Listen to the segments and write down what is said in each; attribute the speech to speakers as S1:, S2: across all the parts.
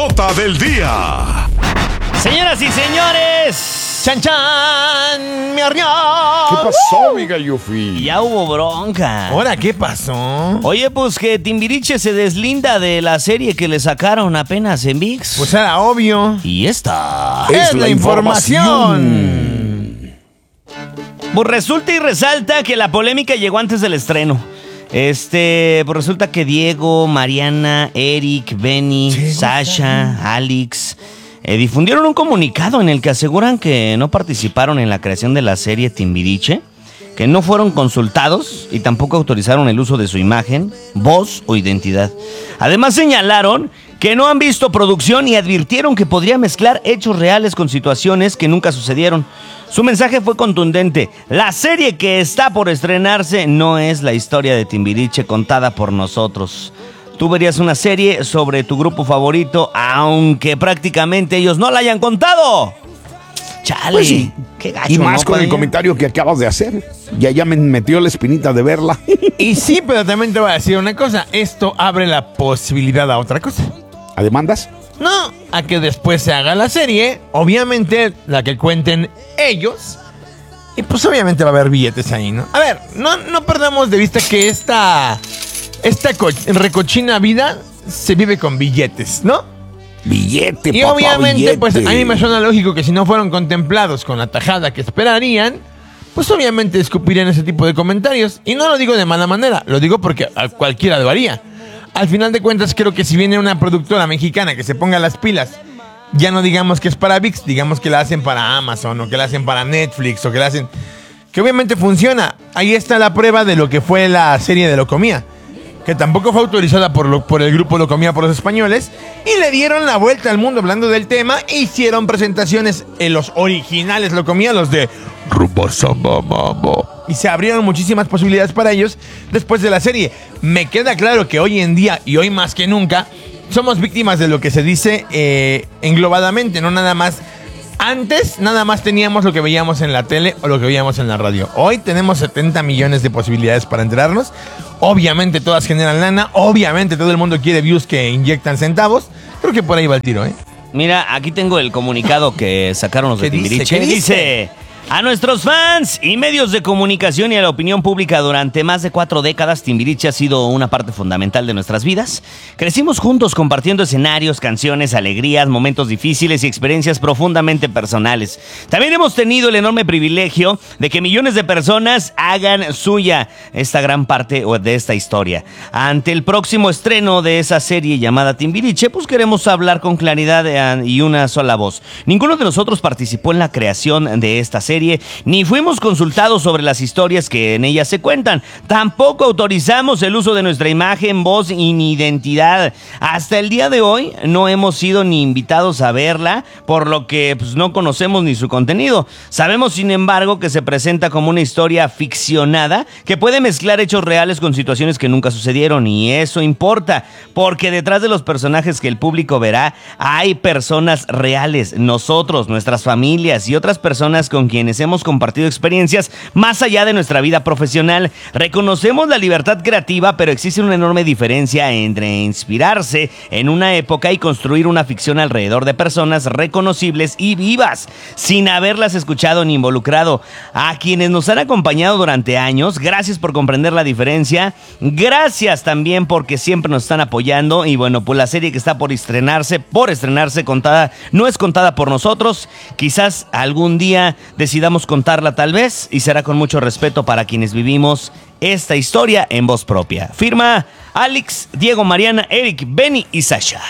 S1: Nota del día.
S2: Señoras y señores,
S3: ¡Chan, chan! ¡Me ardió!
S4: ¿Qué pasó, mi gallofi?
S2: ya hubo bronca.
S3: ¿Ahora qué pasó?
S2: Oye, pues que Timbiriche se deslinda de la serie que le sacaron apenas en ViX.
S3: Pues era obvio.
S2: Y esta
S3: Es la información.
S2: Pues resulta y resalta que la polémica llegó antes del estreno. Pues resulta que Diego, Mariana, Eric, Benny, Sasha, Alex difundieron un comunicado en el que aseguran que no participaron en la creación de la serie Timbiriche, que no fueron consultados y tampoco autorizaron el uso de su imagen, voz o identidad. Además señalaron que no han visto producción y advirtieron que podría mezclar hechos reales con situaciones que nunca sucedieron. Su mensaje fue contundente: la serie que está por estrenarse no es la historia de Timbiriche contada por nosotros. Tú verías una serie sobre tu grupo favorito, aunque prácticamente ellos no la hayan contado. Chale,
S4: Pues sí.
S2: qué gacho,
S4: Y más
S2: ¿no,
S4: con el
S2: padre?
S4: comentario que acabas de hacer. Ya me metió la espinita de verla.
S3: Y sí, pero también te voy a decir una cosa. Esto abre la posibilidad a otra cosa.
S4: ¿A demandas?
S3: No, a que después se haga la serie, obviamente la que cuenten ellos, y pues obviamente va a haber billetes ahí, ¿no? A ver, no perdamos de vista que esta recochina vida se vive con billetes, ¿no?
S4: Billete,
S3: Y
S4: papá,
S3: obviamente,
S4: billete.
S3: pues a mí me suena lógico que si no fueron contemplados con la tajada que esperarían, pues obviamente escupirían ese tipo de comentarios. Y no lo digo de mala manera, lo digo porque a cualquiera lo haría. Al final de cuentas, creo que si viene una productora mexicana que se ponga las pilas, ya no digamos que es para ViX, digamos que la hacen para Amazon o que la hacen para Netflix o que la hacen... Que obviamente funciona. Ahí está la prueba de lo que fue la serie de Locomía, que tampoco fue autorizada por el grupo Locomía por los españoles, y le dieron la vuelta al mundo hablando del tema. Hicieron presentaciones en los originales Locomía, los de Rumba Samba Mambo, y se abrieron muchísimas posibilidades para ellos después de la serie. Me queda claro que hoy en día, y hoy más que nunca, somos víctimas de lo que se dice englobadamente, no nada más. Antes nada más teníamos lo que veíamos en la tele o lo que veíamos en la radio. Hoy tenemos 70 millones de posibilidades para enterarnos. Obviamente todas generan lana. Obviamente todo el mundo quiere views que inyectan centavos. Creo que por ahí va el tiro, ¿eh?
S2: Mira, aquí tengo el comunicado que sacaron los de
S3: ¿Qué dice?
S2: Timbiriche.
S3: ¿Qué dice?
S2: A nuestros fans y medios de comunicación y a la opinión pública durante más de 4 décadas, Timbiriche ha sido una parte fundamental de nuestras vidas. Crecimos juntos compartiendo escenarios, canciones, alegrías, momentos difíciles y experiencias profundamente personales. También hemos tenido el enorme privilegio de que millones de personas hagan suya esta gran parte de esta historia. Ante el próximo estreno de esa serie llamada Timbiriche, pues queremos hablar con claridad y una sola voz. Ninguno de nosotros participó en la creación de esta serie, ni fuimos consultados sobre las historias que en ella se cuentan. Tampoco autorizamos el uso de nuestra imagen, voz ni identidad. Hasta el día de hoy no hemos sido ni invitados a verla, por lo que pues, no conocemos ni su contenido. Sabemos, sin embargo, que se presenta como una historia ficcionada que puede mezclar hechos reales con situaciones que nunca sucedieron, y eso importa, porque detrás de los personajes que el público verá hay personas reales, nosotros, nuestras familias y otras personas con quienes hemos compartido experiencias más allá de nuestra vida profesional. Reconocemos la libertad creativa, pero existe una enorme diferencia entre inspirarse en una época y construir una ficción alrededor de personas reconocibles y vivas, sin haberlas escuchado ni involucrado. A quienes nos han acompañado durante años, gracias por comprender la diferencia. Gracias también porque siempre nos están apoyando. Y bueno, pues la serie que está por estrenarse contada, no es contada por nosotros. Quizás algún día decidamos contarla tal vez, y será con mucho respeto para quienes vivimos esta historia en voz propia. Firma Alex, Diego, Mariana, Eric, Benny y Sasha.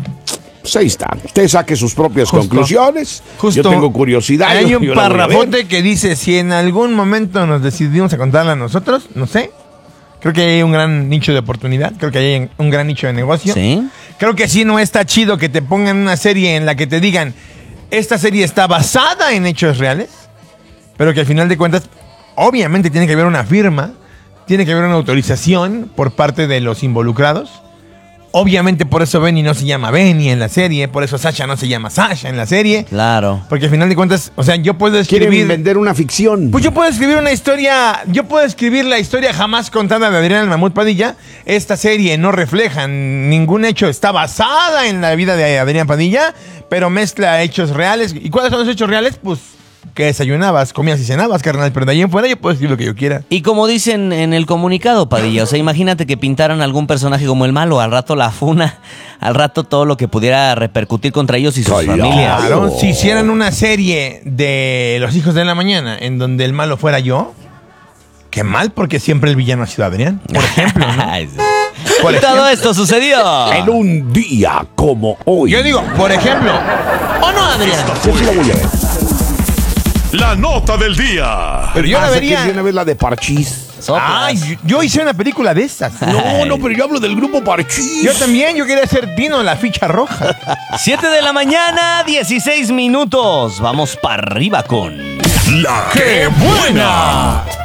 S4: Pues ahí está. Usted saque sus propias conclusiones.
S3: Justo.
S4: Yo tengo curiosidad.
S3: Hay
S4: yo
S3: un
S4: la voy a ver.
S3: parrafote que dice: si en algún momento nos decidimos a contarla a nosotros, no sé. Creo que hay un gran nicho de oportunidad. Creo que hay un gran nicho de negocio.
S2: Sí.
S3: Creo que sí, no está chido que te pongan una serie en la que te digan: esta serie está basada en hechos reales, pero que al final de cuentas, obviamente tiene que haber una firma, tiene que haber una autorización por parte de los involucrados, Obviamente por eso Benny no se llama Benny en la serie, por eso Sasha no se llama Sasha en la serie.
S2: Claro.
S3: Porque al final de cuentas, o sea, yo puedo escribir...
S4: Quieren vender una ficción.
S3: Pues yo puedo escribir una historia, yo puedo escribir la historia jamás contada de Adrián el Mamut Padilla. Esta serie no refleja ningún hecho, está basada en la vida de Adrián Padilla, pero mezcla hechos reales. ¿Y cuáles son los hechos reales? Pues que desayunabas, comías y cenabas, carnal, pero de ahí en fuera yo puedo escribir lo que yo quiera.
S2: Y como dicen en el comunicado, Padilla, o sea, imagínate que pintaran algún personaje como el malo, al rato la funa, al rato todo lo que pudiera repercutir contra ellos y sus
S4: Callado.
S2: familias.
S3: Claro, si hicieran una serie de Los Hijos de la Mañana en donde el malo fuera yo, qué mal, porque siempre el villano ha sido Adrián, por ejemplo, ¿no?
S2: Ay, sí.
S3: Por
S2: Y todo
S3: ejemplo.
S2: esto sucedió.
S4: En un día como hoy.
S3: Yo digo, por ejemplo, ¿o no, Adrián?
S4: Yo sí la voy a ver.
S1: La nota del día.
S3: Pero yo la
S4: Hasta que
S3: vería...
S4: vi una vez la de Parchís.
S2: Soplas.
S3: Ay, yo hice una película de estas.
S4: No, pero yo hablo del grupo Parchís.
S3: Yo también, yo quería ser Tino, la ficha roja.
S2: 7 de la mañana, 16 minutos. Vamos para arriba con...
S1: La que buena.